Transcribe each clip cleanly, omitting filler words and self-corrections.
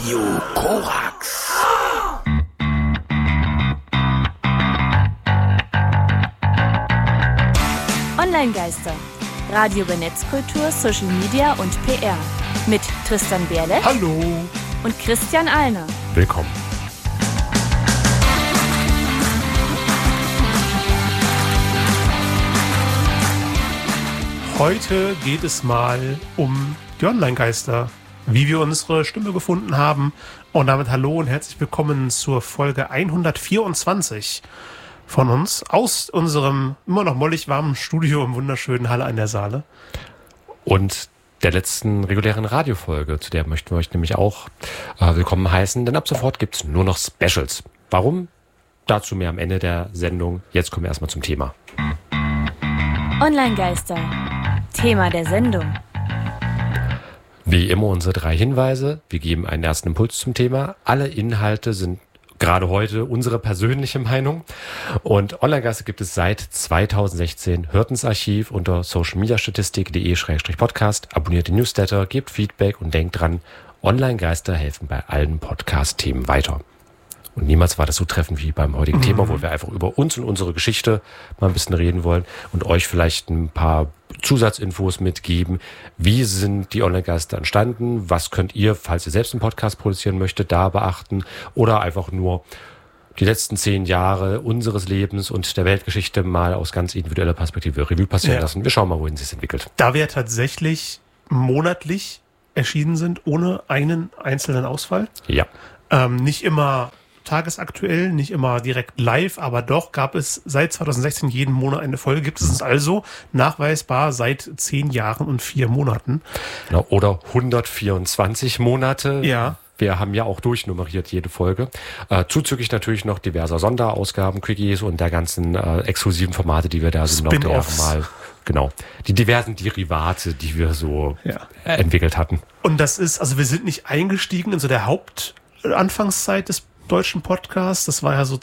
Radio Korax. Online-Geister. Radio über Netzkultur, Social Media und PR. Mit Tristan Berle. Hallo. Und Christian Alner. Willkommen. Heute geht es mal um die Online-Geister, wie wir unsere Stimme gefunden haben. Und damit hallo und herzlich willkommen zur Folge 124 von uns aus unserem immer noch mollig warmen Studio im wunderschönen Halle an der Saale. Und der letzten regulären Radiofolge, zu der möchten wir euch nämlich auch willkommen heißen, denn ab sofort gibt es nur noch Specials. Warum? Dazu mehr am Ende der Sendung. Jetzt kommen wir erstmal zum Thema. Online-Geister. Thema der Sendung. Wie immer unsere 3 Hinweise. Wir geben einen ersten Impuls zum Thema. Alle Inhalte sind gerade heute unsere persönliche Meinung. Und Online-Geister gibt es seit 2016. Hört ins Archiv unter socialmediastatistik.de/podcast. Abonniert den Newsletter, gebt Feedback und denkt dran, Online-Geister helfen bei allen Podcast-Themen weiter. Und niemals war das so treffend wie beim heutigen Thema, wo wir einfach über uns und unsere Geschichte mal ein bisschen reden wollen und euch vielleicht ein paar Zusatzinfos mitgeben. Wie sind die Online-Geister entstanden? Was könnt ihr, falls ihr selbst einen Podcast produzieren möchtet, da beachten? Oder einfach nur die letzten 10 Jahre unseres Lebens und der Weltgeschichte mal aus ganz individueller Perspektive Revue passieren lassen. Wir schauen mal, wohin es sich entwickelt. Da wir tatsächlich monatlich erschienen sind, ohne einen einzelnen Ausfall. Ja. Nicht immer tagesaktuell, nicht immer direkt live, aber doch gab es seit 2016 jeden Monat eine Folge. Gibt es also nachweisbar seit 10 Jahren und 4 Monaten. Genau, oder 124 Monate. Ja. Wir haben ja auch durchnummeriert jede Folge. Zuzüglich natürlich noch diverser Sonderausgaben, Quickies und der ganzen exklusiven Formate, die wir da so im Laufe der Jahre mal, genau, die diversen Derivate, die wir so entwickelt hatten. Und das ist, also wir sind nicht eingestiegen in so der Hauptanfangszeit des deutschen Podcast. Das war ja so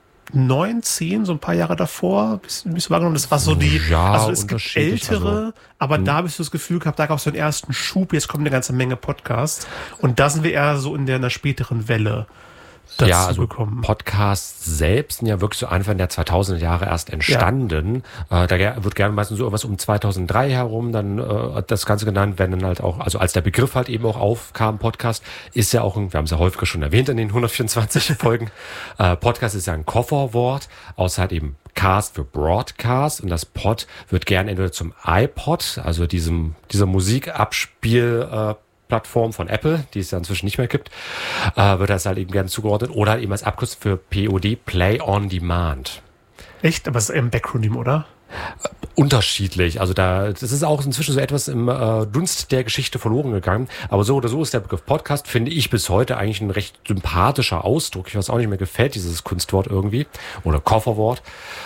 2019, so ein paar Jahre davor, bis wahrgenommen. Das war so die, also es gibt ältere, aber da habe ich so das Gefühl gehabt, da gab es so einen ersten Schub, jetzt kommt eine ganze Menge Podcasts. Und da sind wir eher so in einer späteren Welle dazu gekommen. Podcasts selbst sind ja wirklich so Anfang der 2000er Jahre erst entstanden. Da wird gerne meistens so irgendwas um 2003 herum dann das Ganze genannt, wenn dann halt auch, also als der Begriff halt eben auch aufkam, Podcast, ist ja auch, wir haben es ja häufiger schon erwähnt in den 124 Folgen, Podcast ist ja ein Kofferwort, außer halt eben Cast für Broadcast, und das Pod wird gern entweder zum iPod, also dieser Musikabspiel Plattform von Apple, die es ja inzwischen nicht mehr gibt, wird das halt eben gerne zugeordnet, oder halt eben als Abkürzung für POD, Play on Demand. Echt? Aber es ist eher ein Backronym, oder? Unterschiedlich. Also das ist auch inzwischen so etwas im Dunst der Geschichte verloren gegangen. Aber so oder so ist der Begriff Podcast, finde ich, bis heute eigentlich ein recht sympathischer Ausdruck. Ich weiß auch nicht, mir gefällt dieses Kunstwort irgendwie. Oder Kofferwort.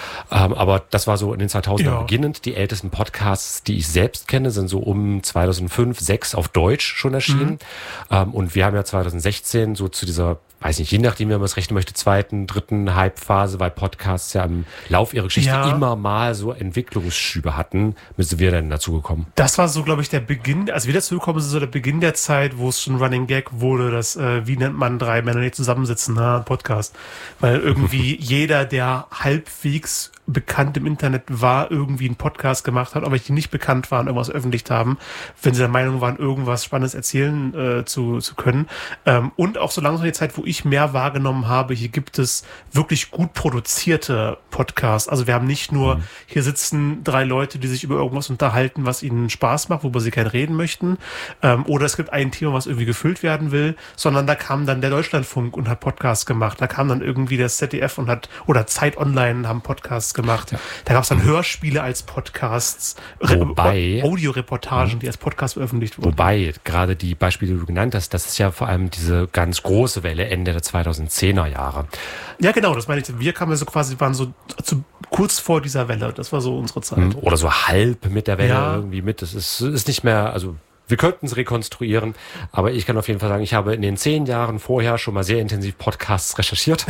Aber das war so in den 2000ern beginnend. Die ältesten Podcasts, die ich selbst kenne, sind so um 2005, 2006 auf Deutsch schon erschienen. Und wir haben ja 2016 so zu dieser, weiß nicht, je nachdem, wie man es rechnen möchte, 2., 3. Hype-Phase, weil Podcasts ja im Lauf ihrer Geschichte immer mal so Entwicklungsschübe hatten, müssen wir dann dazugekommen. Das war so, glaube ich, der Beginn, als wir dazugekommen sind, so der Beginn der Zeit, wo es schon Running Gag wurde, dass, wie nennt man 3 Männer, die zusammensitzen, Podcast. Weil irgendwie jeder, der halbwegs bekannt im Internet war, irgendwie einen Podcast gemacht hat, aber die nicht bekannt waren, irgendwas veröffentlicht haben, wenn sie der Meinung waren, irgendwas Spannendes erzählen zu können. Und auch so langsam die Zeit, wo ich mehr wahrgenommen habe, hier gibt es wirklich gut produzierte Podcasts. Also wir haben nicht nur, hier sitzen 3 Leute, die sich über irgendwas unterhalten, was ihnen Spaß macht, worüber sie gerne reden möchten. Oder es gibt ein Thema, was irgendwie gefüllt werden will, sondern da kam dann der Deutschlandfunk und hat Podcasts gemacht. Da kam dann irgendwie das ZDF und oder Zeit Online haben Podcasts gemacht. Ja. Da gab es dann Hörspiele als Podcasts, Audioreportagen, die als Podcast veröffentlicht wurden. Wobei, gerade die Beispiele, die du genannt hast, das ist ja vor allem diese ganz große Welle Ende der 2010er Jahre. Ja, genau, das meine ich. Wir kamen so quasi, waren so kurz vor dieser Welle. Das war so unsere Zeit. Oder so halb mit der Welle irgendwie mit. Das ist nicht mehr, also wir könnten es rekonstruieren, aber ich kann auf jeden Fall sagen, ich habe in den 10 Jahren vorher schon mal sehr intensiv Podcasts recherchiert.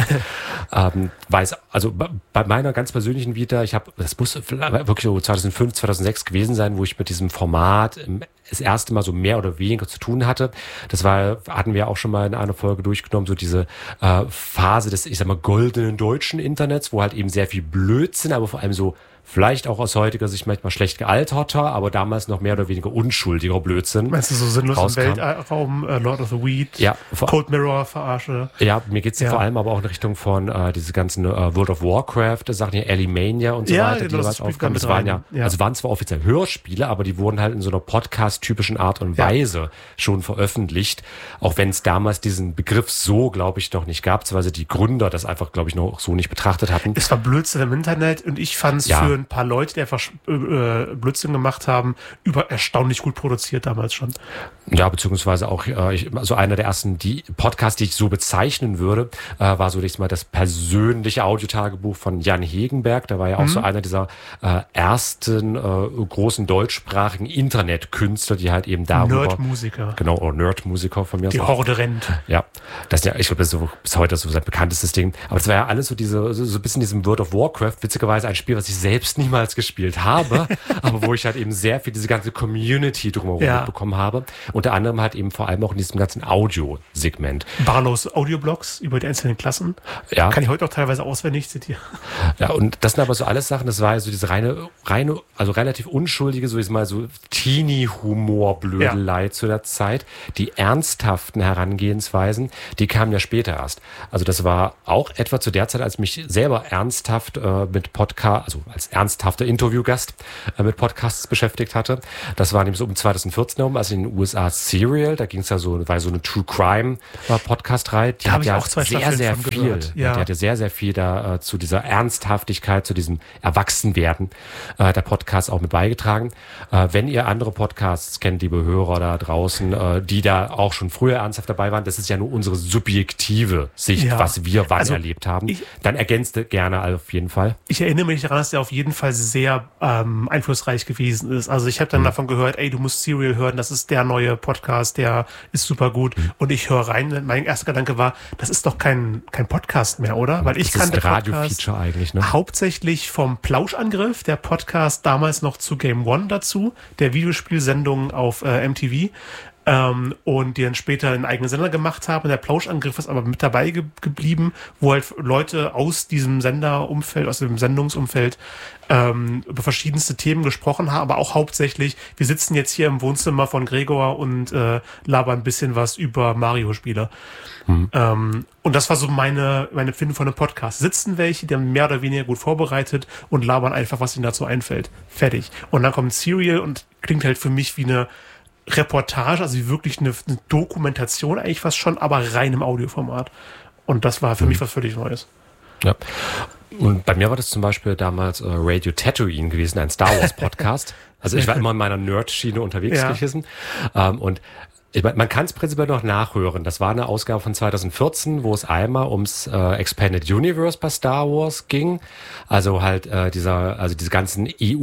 Weiß, also bei meiner ganz persönlichen Vita, das muss wirklich so 2005, 2006 gewesen sein, wo ich mit diesem Format das erste Mal so mehr oder weniger zu tun hatte. Hatten wir auch schon mal in einer Folge durchgenommen, so diese Phase des, ich sag mal, goldenen deutschen Internets, wo halt eben sehr viel Blödsinn, aber vor allem so vielleicht auch aus heutiger Sicht manchmal schlecht gealterter, aber damals noch mehr oder weniger unschuldiger Blödsinn. Meinst du so sinnlos im Weltraum, Lord of the Weed, ja, Cold Mirror Verarsche? Ja, mir geht's vor allem aber auch in Richtung von diese ganzen World of Warcraft Sachen hier, Alimania und so weiter, die jeweils aufkamen. Das waren also waren zwar offiziell Hörspiele, aber die wurden halt in so einer Podcast-typischen Art und Weise schon veröffentlicht, auch wenn es damals diesen Begriff so, glaube ich, noch nicht gab, weil die Gründer das einfach, glaube ich, noch so nicht betrachtet hatten. Es war Blödsinn im Internet und ich fand es für ein paar Leute, die einfach Blödsinn gemacht haben, erstaunlich gut produziert damals schon. Ja, beziehungsweise auch also einer der ersten Podcasts, die ich so bezeichnen würde, war so mal das persönliche Audiotagebuch von Jan Hegenberg. Der war ja auch so einer dieser ersten großen deutschsprachigen Internetkünstler, die halt eben darüber... Nerdmusiker. Genau, oder Nerdmusiker von mir. Die Horde rennt. Ja, ich glaube, das ist so bis heute so sein bekanntestes Ding. Aber das war ja alles so so ein bisschen diesem World of Warcraft, witzigerweise ein Spiel, was ich selbst niemals gespielt habe, aber wo ich halt eben sehr viel diese ganze Community drumherum mitbekommen habe. Unter anderem halt eben vor allem auch in diesem ganzen Audiosegment. Barlows Audioblogs über die einzelnen Klassen. Ja. Kann ich heute auch teilweise auswendig zitieren. Ja, und das sind aber so alles Sachen, das war ja so diese reine, also relativ unschuldige, so ist mal so Teenie-Humor-Blödelei zu der Zeit. Die ernsthaften Herangehensweisen, die kamen ja später erst. Also das war auch etwa zu der Zeit, als mich selber ernsthaft mit Podcast, also als ernsthafter Interviewgast mit Podcasts beschäftigt hatte. Das war nämlich so um 2014 herum, also in den USA Serial, da ging es ja so, war so eine True Crime Podcast-Reihe. Die hat ja auch sehr viel, die hatte sehr, sehr viel da zu dieser Ernsthaftigkeit, zu diesem Erwachsenwerden der Podcasts auch mit beigetragen. Wenn ihr andere Podcasts kennt, liebe Hörer da draußen, die da auch schon früher ernsthaft dabei waren, das ist ja nur unsere subjektive Sicht, was wir wann erlebt haben. Dann ergänzt gerne auf jeden Fall. Ich erinnere mich daran, dass der auf jeden Fall sehr einflussreich gewesen ist. Also ich habe dann davon gehört, ey, du musst Serial hören, das ist der neue Podcast, der ist super gut. Und ich höre rein, mein erster Gedanke war, das ist doch kein Podcast mehr, oder? Weil ich kannte Radio-Feature eigentlich, ne? Hauptsächlich vom Plauschangriff, der Podcast damals noch zu Game One dazu, der Videospielsendung auf MTV. Und die dann später einen eigenen Sender gemacht haben. Der Plauschangriff ist aber mit dabei geblieben, wo halt Leute aus diesem Senderumfeld, aus dem Sendungsumfeld über verschiedenste Themen gesprochen haben, aber auch hauptsächlich, wir sitzen jetzt hier im Wohnzimmer von Gregor und labern ein bisschen was über Mario-Spiele. Und das war so meine Empfindung von einem Podcast. Sitzen welche, die haben mehr oder weniger gut vorbereitet und labern einfach, was ihnen dazu einfällt. Fertig. Und dann kommt Serial und klingt halt für mich wie eine Reportage, also wie wirklich eine Dokumentation eigentlich fast schon, aber rein im Audioformat. Und das war für mich was völlig Neues. Ja. Und bei mir war das zum Beispiel damals Radio Tatooine gewesen, ein Star Wars Podcast. Also ich war immer in meiner Nerd-Schiene unterwegs gewesen. Und man kann es prinzipiell noch nachhören. Das war eine Ausgabe von 2014, wo es einmal ums Expanded Universe bei Star Wars ging. Also halt diese ganzen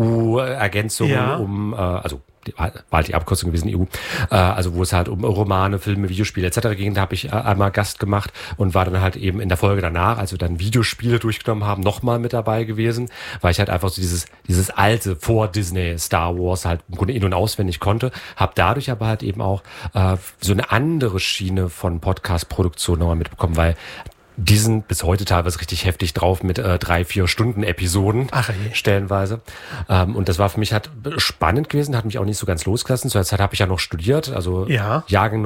EU-Ergänzungen war halt die Abkürzung gewesen, EU, also wo es halt um Romane, Filme, Videospiele etc. ging. Da habe ich einmal Gast gemacht und war dann halt eben in der Folge danach, als wir dann Videospiele durchgenommen haben, nochmal mit dabei gewesen, weil ich halt einfach so dieses alte vor Disney Star Wars halt im Grunde in- und auswendig konnte, habe dadurch aber halt eben auch so eine andere Schiene von Podcast-Produktion nochmal mitbekommen, weil die sind bis heute teilweise richtig heftig drauf mit 3-4 Stunden Episoden stellenweise. Und das war für mich halt spannend gewesen, hat mich auch nicht so ganz losgelassen. Zu der Zeit habe ich ja noch studiert, also Jahrgang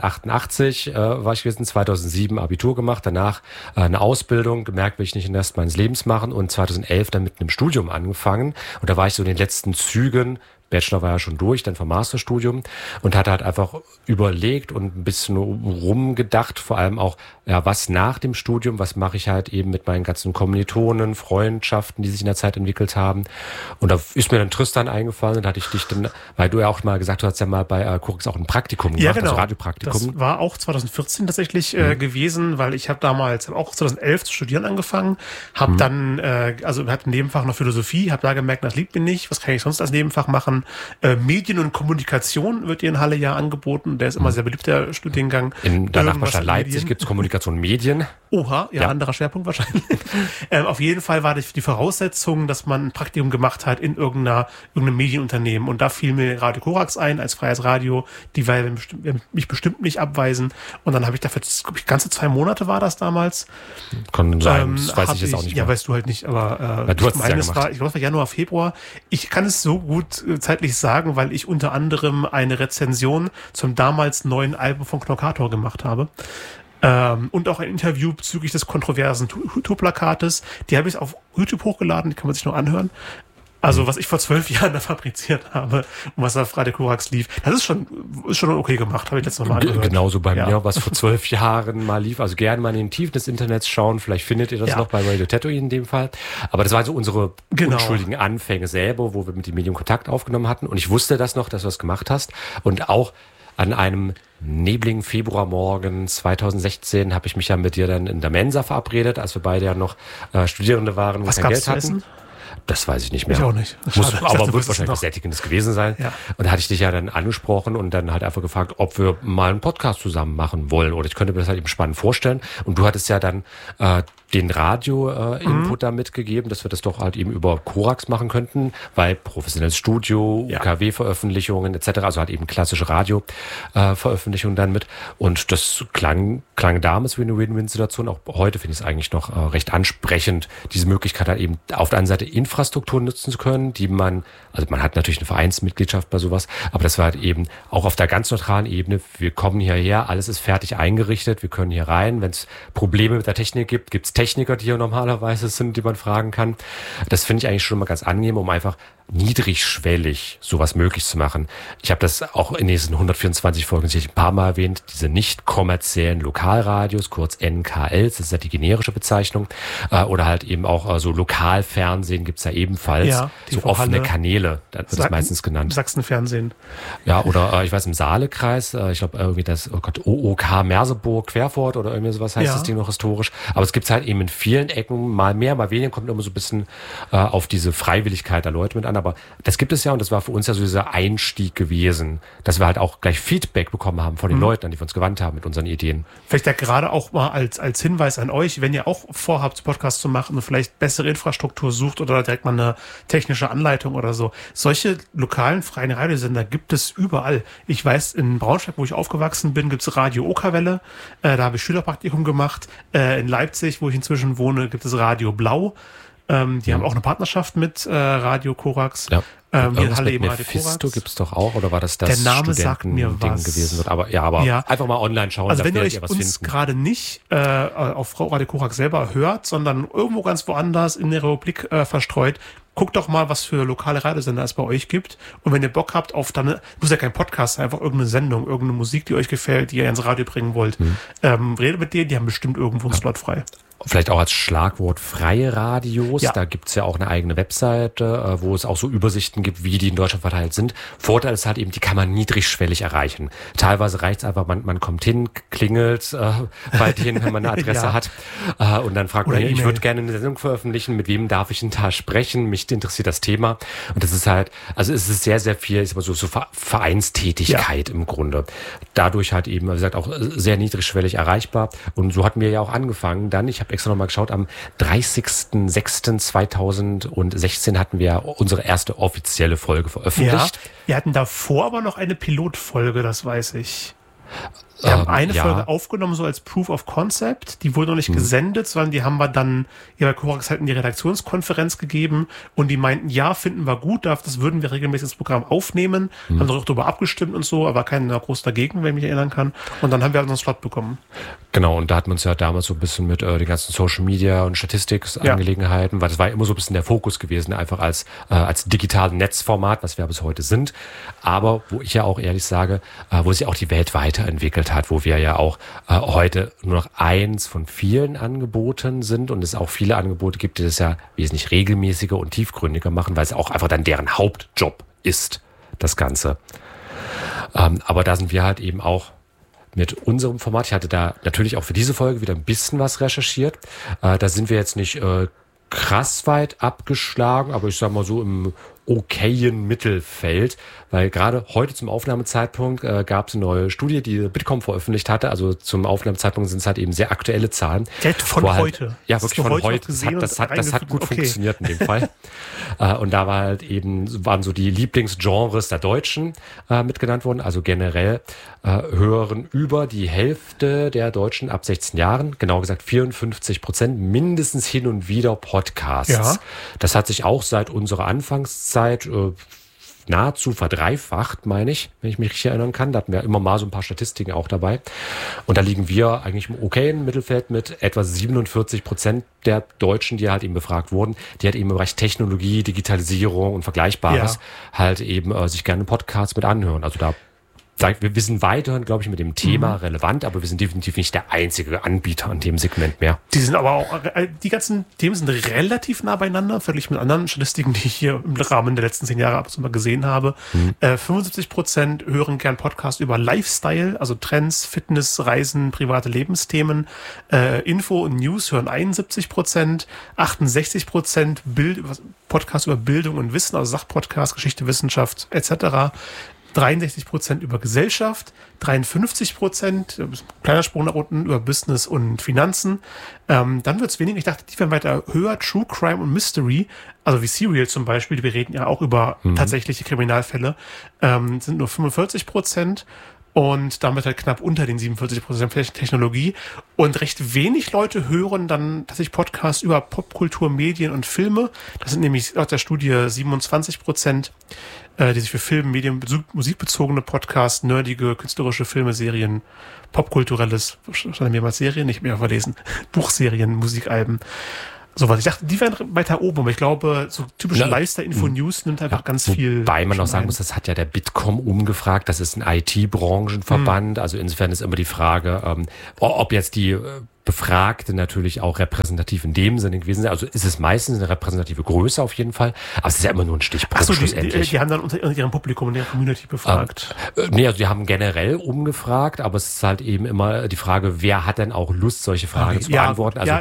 1988 war ich gewesen, 2007 Abitur gemacht, danach eine Ausbildung, gemerkt, will ich nicht den Rest meines Lebens machen und 2011 dann mit einem Studium angefangen. Und da war ich so in den letzten Zügen, Bachelor war ja schon durch, dann vom Masterstudium und hatte halt einfach überlegt und ein bisschen rumgedacht, vor allem auch, was nach dem Studium, was mache ich halt eben mit meinen ganzen Kommilitonen, Freundschaften, die sich in der Zeit entwickelt haben. Und da ist mir dann Tristan eingefallen und hatte ich dich dann, weil du ja auch mal gesagt hast, ja mal bei Kurix auch ein Praktikum gemacht, genau. Also Radiopraktikum. Das war auch 2014 tatsächlich gewesen, weil ich habe damals auch 2011 zu studieren angefangen, habe dann, hatte ein Nebenfach noch Philosophie, habe da gemerkt, das liegt mir nicht, was kann ich sonst als Nebenfach machen? Medien und Kommunikation wird hier in Halle ja angeboten. Der ist immer sehr beliebt, der Studiengang. In der Nachbarstadt Leipzig gibt es Kommunikation und Medien. Oha, ja, anderer Schwerpunkt wahrscheinlich. Auf jeden Fall war die Voraussetzung, dass man ein Praktikum gemacht hat in irgendeinem Medienunternehmen. Und da fiel mir Radio Korax ein als freies Radio. Die werden mich bestimmt nicht abweisen. Und dann habe ich dafür, glaube ich, ganze 2 Monate war das damals. Kann sein, das weiß ich jetzt auch nicht mehr. Ja, weißt du halt nicht, aber du hast es ja gemacht. ich glaube, es war Januar, Februar. Ich kann es so gut zeitlich sagen, weil ich unter anderem eine Rezension zum damals neuen Album von Knockator gemacht habe. Und auch ein Interview bezüglich des kontroversen Tourplakates. Die habe ich auf YouTube hochgeladen, die kann man sich noch anhören. Also, was ich vor 12 Jahren da fabriziert habe und was auf Radio Korax lief, das ist schon okay gemacht, habe ich letztes Mal angehört. Genauso bei mir, was vor 12 Jahren mal lief. Also gerne mal in den Tiefen des Internets schauen, vielleicht findet ihr das noch bei Radio Tatooine in dem Fall. Aber das waren so unsere unschuldigen Anfänge selber, wo wir mit dem Medium Kontakt aufgenommen hatten. Und ich wusste das noch, dass du das gemacht hast. Und auch an einem nebligen Februarmorgen 2016 habe ich mich ja mit dir dann in der Mensa verabredet, als wir beide ja noch Studierende waren, wo wir kein Geld hatten. Essen? Das weiß ich nicht mehr. Ich auch nicht. Aber wird wahrscheinlich was Sättigendes gewesen sein. Ja. Und da hatte ich dich ja dann angesprochen und dann halt einfach gefragt, ob wir mal einen Podcast zusammen machen wollen. Oder ich könnte mir das halt eben spannend vorstellen. Und du hattest ja dann den Radio-Input da mitgegeben, dass wir das doch halt eben über Korax machen könnten, weil professionelles Studio, UKW-Veröffentlichungen etc., also halt eben klassische Radio-Veröffentlichungen dann mit. Und das klang damals wie eine Win-Win-Situation. Auch heute finde ich es eigentlich noch recht ansprechend, diese Möglichkeit halt eben auf der einen Seite Infrastruktur nutzen zu können, die man hat natürlich eine Vereinsmitgliedschaft bei sowas, aber das war halt eben auch auf der ganz neutralen Ebene. Wir kommen hierher, alles ist fertig eingerichtet, wir können hier rein. Wenn es Probleme mit der Technik gibt, gibt es Techniker, die hier normalerweise sind, die man fragen kann. Das finde ich eigentlich schon mal ganz angenehm, um einfach niedrigschwellig sowas möglich zu machen. Ich habe das auch in diesen 124 Folgen sicher ein paar Mal erwähnt, diese nicht kommerziellen Lokalradios, kurz NKLs, das ist ja die generische Bezeichnung, oder halt eben auch so Lokalfernsehen gibt's ja ebenfalls, so offene Kanäle, das wird das meistens genannt. Sachsenfernsehen. Ja, oder ich weiß im Saalekreis, ich glaube irgendwie das OOK Merseburg, Querfurt oder irgendwie sowas heißt das Ding noch historisch, aber es gibt's halt eben in vielen Ecken, mal mehr, mal weniger, kommt immer so ein bisschen auf diese Freiwilligkeit der Leute mit an. Aber das gibt es ja und das war für uns ja so dieser Einstieg gewesen, dass wir halt auch gleich Feedback bekommen haben von den Leuten, an die wir uns gewandt haben mit unseren Ideen. Vielleicht ja gerade auch mal als Hinweis an euch, wenn ihr auch vorhabt, Podcast zu machen und vielleicht bessere Infrastruktur sucht oder direkt mal eine technische Anleitung oder so. Solche lokalen freien Radiosender gibt es überall. Ich weiß, in Braunschweig, wo ich aufgewachsen bin, gibt es Radio Okerwelle. Da habe ich Schülerpraktikum gemacht. In Leipzig, wo ich inzwischen wohne, gibt es Radio Blau. Die haben auch eine Partnerschaft mit Radio Korax. Ja. Hier Halle eben Radio Korax. Gibt's doch auch, oder war das der Name sagt mir was gewesen wird? Aber einfach mal online schauen. Also wenn ihr euch uns gerade nicht auf Radio Korax selber hört, sondern irgendwo ganz woanders in der Republik verstreut, guckt doch mal, was für lokale Radiosender es bei euch gibt. Und wenn ihr Bock habt auf dann, muss ja kein Podcast sein, einfach irgendeine Sendung, irgendeine Musik, die euch gefällt, die ihr ins Radio bringen wollt, redet mit denen, die haben bestimmt irgendwo einen Slot frei. Vielleicht auch als Schlagwort freie Radios. Ja. Da gibt's ja auch eine eigene Webseite, wo es auch so Übersichten gibt, wie die in Deutschland verteilt sind. Vorteil ist halt eben, die kann man niedrigschwellig erreichen. Teilweise reicht's einfach, man kommt hin, klingelt bei denen, wenn man eine Adresse hat. Und dann fragt man, ich würde gerne eine Sendung veröffentlichen, mit wem darf ich denn da sprechen? Mich interessiert das Thema. Und das ist halt, also es ist sehr, sehr viel, ist aber so Vereinstätigkeit im Grunde. Dadurch halt eben, wie gesagt, auch sehr niedrigschwellig erreichbar. Und so hatten wir ja auch angefangen. Dann, ich habe extra nochmal geschaut, am 30.06.2016 hatten wir unsere erste offizielle Folge veröffentlicht. Ja, wir hatten davor aber noch eine Pilotfolge, das weiß ich. Wir haben eine Folge aufgenommen, so als Proof of Concept. Die wurde noch nicht gesendet, sondern die haben wir dann bei Korax halt in die Redaktionskonferenz gegeben und die meinten, ja, finden wir gut, das würden wir regelmäßig ins Programm aufnehmen. Haben auch darüber abgestimmt und so, aber keiner groß dagegen, wenn ich mich erinnern kann. Und dann haben wir unseren Slot bekommen. Genau, und da hatten wir uns ja damals so ein bisschen mit den ganzen Social Media und Statistikangelegenheiten, weil das war immer so ein bisschen der Fokus gewesen, einfach als digitales Netzformat, was wir ja bis heute sind. Aber wo ich ja auch ehrlich sage, wo sich auch die Welt weiterentwickelt hat, wo wir ja auch heute nur noch eins von vielen Angeboten sind und es auch viele Angebote gibt, die das ja wesentlich regelmäßiger und tiefgründiger machen, weil es auch einfach dann deren Hauptjob ist, das Ganze. Aber da sind wir halt eben auch mit unserem Format. Ich hatte da natürlich auch für diese Folge wieder ein bisschen was recherchiert. Da sind wir jetzt nicht krass weit abgeschlagen, aber ich sag mal so im okayen Mittelfeld, weil gerade heute zum Aufnahmezeitpunkt gab es eine neue Studie, die Bitkom veröffentlicht hatte. Also zum Aufnahmezeitpunkt sind es halt eben sehr aktuelle Zahlen. Von heute? Ja, wirklich von heute. Das hat gut funktioniert in dem Fall. Und da waren so die Lieblingsgenres der Deutschen mit genannt worden. Also generell hören über die Hälfte der Deutschen ab 16 Jahren, genau gesagt 54%, mindestens hin und wieder Podcasts. Ja. Das hat sich auch seit unserer Anfangszeit nahezu verdreifacht, meine ich, wenn ich mich richtig erinnern kann. Da hatten wir immer mal so ein paar Statistiken auch dabei. Und da liegen wir eigentlich im okayen Mittelfeld mit etwa 47% der Deutschen, die halt eben befragt wurden, die halt eben im Bereich Technologie, Digitalisierung und Vergleichbares halt eben sich gerne Podcasts mit anhören. Also wir sind weiterhin, glaube ich, mit dem Thema relevant, aber wir sind definitiv nicht der einzige Anbieter an dem Segment mehr. Die ganzen Themen sind relativ nah beieinander, verglichen mit anderen Statistiken, die ich hier im Rahmen der letzten 10 Jahre ab und zu mal gesehen habe. 75% hören gern Podcasts über Lifestyle, also Trends, Fitness, Reisen, private Lebensthemen. Info und News hören 71%, 68% Podcasts über Bildung und Wissen, also Sachpodcasts, Geschichte, Wissenschaft etc., 63% über Gesellschaft, 53%, kleiner Sprung nach unten, über Business und Finanzen. Dann wird es weniger, ich dachte, die werden weiter höher, True Crime und Mystery, also wie Serial zum Beispiel, wir reden ja auch über tatsächliche Kriminalfälle, sind nur 45%. Und damit halt knapp unter den 47% Technologie. Und recht wenig Leute hören dann tatsächlich Podcasts über Popkultur, Medien und Filme. Das sind nämlich laut der Studie 27%, die sich für Film, Medien, musikbezogene Podcasts, nerdige, künstlerische Filme, Serien, popkulturelles, stand mehrmals Serien, ich habe mir verlesen, Buchserien, Musikalben. Sowas. Ich dachte, die wären weiter oben, aber ich glaube, so typische Lifestyle-Info-News nimmt einfach ganz viel. Wobei man auch sagen muss, das hat ja der Bitkom umgefragt, das ist ein IT-Branchenverband, also insofern ist immer die Frage, ob jetzt die Befragte natürlich auch repräsentativ in dem Sinne gewesen sind. Also ist es meistens eine repräsentative Größe auf jeden Fall, aber es ist ja immer nur ein Stichpunkt schlussendlich. Die haben dann unter ihrem Publikum in der Community befragt. Nee, also die haben generell umgefragt, aber es ist halt eben immer die Frage, wer hat denn auch Lust, solche Fragen zu beantworten. Also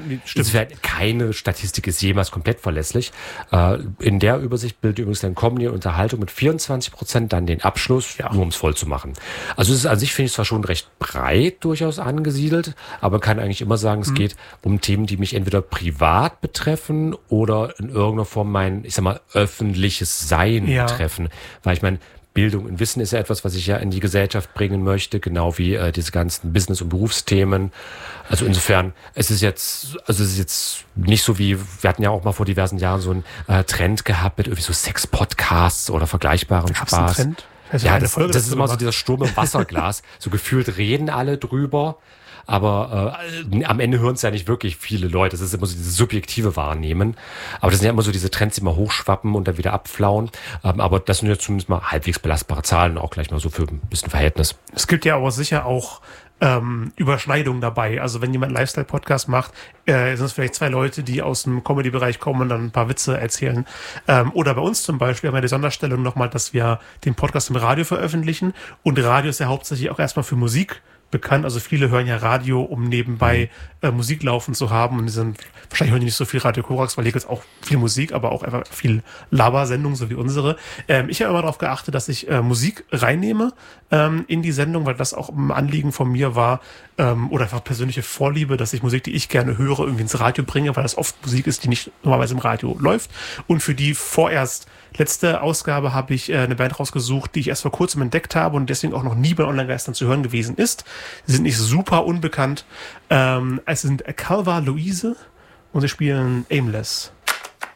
keine Statistik ist jemals komplett verlässlich. In der Übersicht bildet übrigens dann Comedy und Unterhaltung mit 24% dann den Abschluss, nur um es voll zu machen. Also es ist an sich, finde ich, zwar schon recht breit durchaus angesiedelt, aber man kann eigentlich immer sagen, es geht um Themen, die mich entweder privat betreffen oder in irgendeiner Form mein, ich sag mal, öffentliches Sein betreffen. Weil ich meine, Bildung und Wissen ist ja etwas, was ich ja in die Gesellschaft bringen möchte, genau wie diese ganzen Business- und Berufsthemen. Also insofern, es ist jetzt nicht so wie, wir hatten ja auch mal vor diversen Jahren so einen Trend gehabt mit irgendwie so Sex-Podcasts oder vergleichbaren Spaß. Einen Trend? Ja, das ist immer so dieser Sturm im Wasserglas. So gefühlt reden alle drüber. Aber am Ende hören es ja nicht wirklich viele Leute. Das ist immer so dieses subjektive Wahrnehmen. Aber das sind ja immer so diese Trends, die immer hochschwappen und dann wieder abflauen. Aber das sind ja zumindest mal halbwegs belastbare Zahlen, auch gleich mal so für ein bisschen Verhältnis. Es gibt ja aber sicher auch Überschneidungen dabei. Also wenn jemand einen Lifestyle-Podcast macht, sind es vielleicht 2 Leute, die aus dem Comedy-Bereich kommen und dann ein paar Witze erzählen. Oder bei uns zum Beispiel haben wir die Sonderstellung nochmal, dass wir den Podcast im Radio veröffentlichen. Und Radio ist ja hauptsächlich auch erstmal für Musik bekannt. Also viele hören ja Radio, um nebenbei Musik laufen zu haben. Und die sind wahrscheinlich hören die nicht so viel Radio Korax, weil hier gibt es auch viel Musik, aber auch einfach viel Labersendungen, so wie unsere. Ich habe immer darauf geachtet, dass ich Musik reinnehme in die Sendung, weil das auch ein Anliegen von mir war, oder einfach persönliche Vorliebe, dass ich Musik, die ich gerne höre, irgendwie ins Radio bringe, weil das oft Musik ist, die nicht normalerweise im Radio läuft. Und für die vorerst letzte Ausgabe habe ich eine Band rausgesucht, die ich erst vor kurzem entdeckt habe und deswegen auch noch nie bei Online-Geistern zu hören gewesen ist. Sie sind nicht super unbekannt. Es sind Calva Louise und sie spielen Aimless.